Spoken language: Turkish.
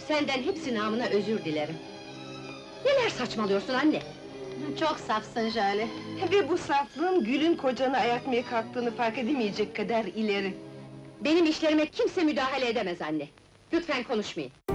Senden hepsi namına özür dilerim. Neler saçmalıyorsun anne? Çok safsın Jale. Ve bu saflığın Gül'ün kocanı ayartmaya kalktığını fark edemeyecek kadar ileri. Benim işlerime kimse müdahale edemez anne. Lütfen konuşmayın.